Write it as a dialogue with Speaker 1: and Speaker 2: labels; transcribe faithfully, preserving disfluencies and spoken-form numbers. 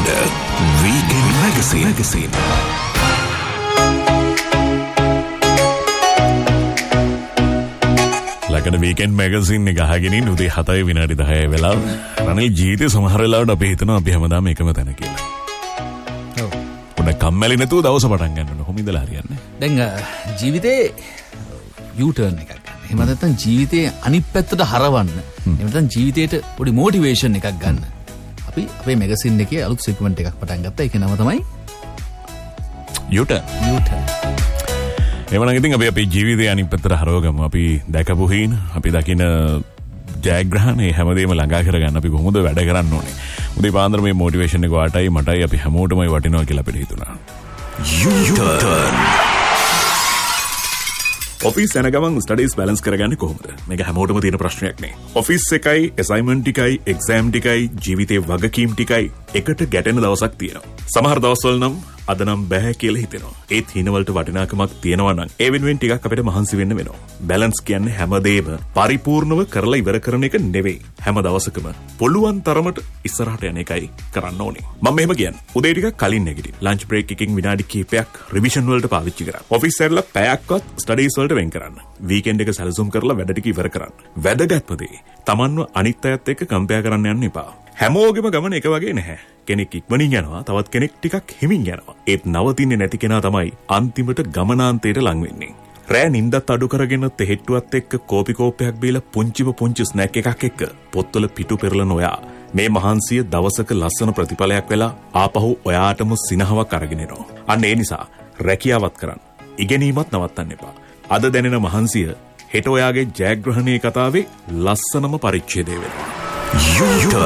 Speaker 1: හඬ Weekend Magazine. Magazine. ලකන weekend magazine එක අහගෙන ඉන්න උදේ හතයි විනාඩි දහය වෙලාව. රනිල් ජීවිතේ සමහර වෙලාවට අපි හිතනවා අපි හැමදාම එකම තැන කියලා. ඔව්. පොඩ්ඩක් කම්මැලි නැතුව දවස පටන් ගන්න ඕන. කොහොමද ඉඳලා හරියන්නේ? දැන් ජීවිතේ U-turn එකක් ගන්න. එහෙම නැත්නම් ජීවිතේ අනිත් පැත්තට හරවන්න. එහෙම නැත්නම් ජීවිතේට පොඩි මොටිවේෂන් එකක් ගන්න. අපි අපේ මැගසින් එකේ අලුත් සෙග්මන්ට් එකක් පටන් ගත්තා. ඒකේ නම තමයි U-turn. U-turn. එවනම් ඉතින් අපි අපේ ජීවිතය අනිත් පැත්තට හරවගමු. අපි දැකපු හින් අපි දකින ජයග්‍රහණේ හැමදේම ළඟා කරගන්න අපි කොහොමද වැඩ කරන්න ඕනේ. උදේ පාන්දර මේ මොටිවේෂන් එක වාටයි මටයි අපි හැමෝටමයි වටිනවා කියලා අපිට හිතුණා. U-turn. ඔෆිස් යන ගමන් ස්ටඩීස් බැලන්ස් කරගන්නේ කොහොමද? මේක හැමෝටම තියෙන ප්‍රශ්නයක් නේ. ඔෆිස් එකයි, අසයින්මන්ට් ටිකයි, එක්සෑම් ටිකයි, ජීවිතේ වගකීම් ටිකයි එකට ගැටෙන දවසක් තියෙනවා. සමහර දවස්වල නම් අද නම් බෑ කියලා හිතෙනවා. ඒත් හිනවලට වටිනාකමක් තියෙනවා නම් ඒ වෙනුවෙන් ටිකක් අපිට මහන්සි වෙන්න වෙනවා. බැලන්ස් කියන්නේ හැමදේම පරිපූර්ණව කරලා ඉවර කරන එක නෙවෙයි. හැම දවසකම පුළුවන් තරමට ඉස්සරහට යන එකයි කරන්න ඕනේ. මම මෙහෙම කියන්නේ. උදේ ටිකක් කලින් නැගිටින්න. ලන්ච් බ්‍රේක් එකකින් විනාඩි කිහිපයක් රිවිෂන් වලට පාවිච්චි කරන්න. ඔෆිස් එකේ පැයක්වත් ස්ටඩීස් වලට වෙන් කරන්න. වීකෙන්ඩ් එක සැලසුම් කරලා වැඩ ටික ඉවර කරන්න. වැදගත්ම දේ තමන්ව අනිත් අයත් එක්ක කම්පෙයාර් කරන්න යන්න එපා. හැමෝගෙම ගමන එක වගේ නැහැ. කෙනෙක් ඉක්මනින් යනවා, තවත් කෙනෙක් ටිකක් හිමින් යනවා. ඒත් නවතින්නේ නැති කෙනා තමයි අන්තිමට ගමනාන්තයට ලං වෙන්නේ. රෑ නිින්දත් අඩු කරගෙන තෙහෙට්ටුවත් එක්ක කෝපි කෝප්පයක් බීලා පුංචිම පුංචි ස්නැක් එකක් එක්ක පොත්වල පිටු පෙරලන ඔයා මේ මහන්සිය දවසක ලස්සන ප්‍රතිඵලයක් වෙලා ආපහු ඔයාටම සිනහවක් අරගෙන එනවා. අන්න ඒ නිසා රැකියාවත් කරන්න. ඉගෙනීමත් නවත්තන්න එපා. අද දැනෙන මහන්සිය හෙට ඔයාගේ ජයග්‍රහණයේ කතාවේ ලස්සනම පරිච්ඡේදය වෙනවා.